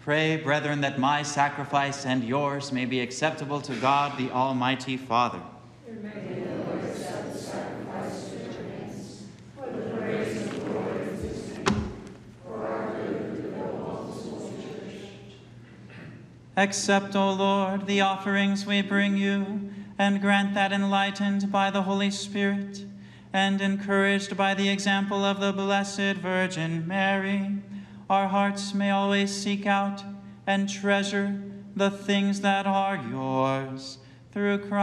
Pray, brethren, that my sacrifice and yours may be acceptable to God, the Almighty Father. May the Lord accept the sacrifice to your hands, for the praise and glory of his name, for our good and the will of his holy church. Accept, O Lord, the offerings we bring you, and grant that, enlightened by the Holy Spirit and encouraged by the example of the Blessed Virgin Mary, our hearts may always seek out and treasure the things that are yours. Through Christ